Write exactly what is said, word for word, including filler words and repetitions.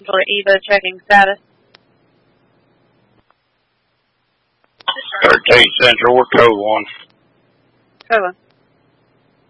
Eva checking status. thirteen Central, we're code one. Code one.